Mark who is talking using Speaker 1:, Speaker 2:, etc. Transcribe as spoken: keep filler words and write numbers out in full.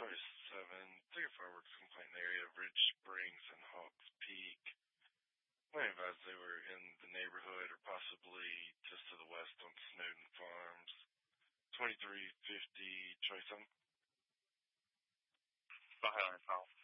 Speaker 1: Choice seven, three or fireworks complaint area of Ridge Springs and Hawks Peak. I advised they were in the neighborhood or possibly just to the west on Snowden Farms. twenty-three fifty, Choice seven.
Speaker 2: Go ahead on your call.